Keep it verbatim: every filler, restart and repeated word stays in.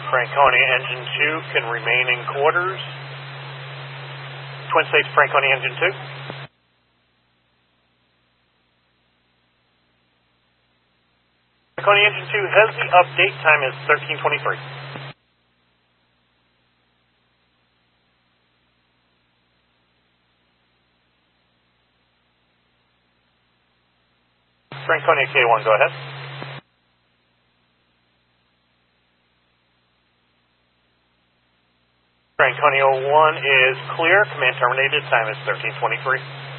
Franconia Engine two can remain in quarters. Twin States Franconia Engine two. Franconia Engine two has the update time is thirteen twenty-three. Franconia K one, go ahead. Franconia one is clear. Command terminated. Time is thirteen twenty-three.